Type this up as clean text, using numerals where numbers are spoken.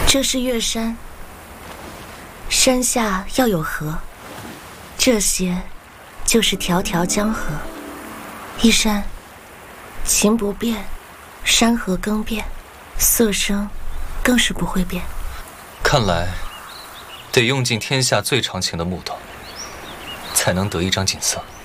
这是月山，山下要有河，这些就是条条江河。依山，情不变，山河更变，色声更是不会变。 看来，得用尽天下最长情的木头，才能得一张锦瑟。